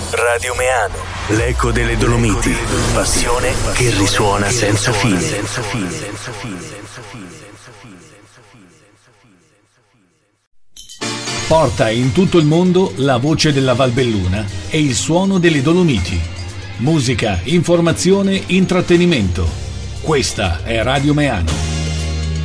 Radio Meano, l'eco delle Dolomiti, passione che risuona senza fine. Porta in tutto il mondo la voce della Valbelluna e il suono delle Dolomiti. Musica, informazione, intrattenimento. Questa è Radio Meano.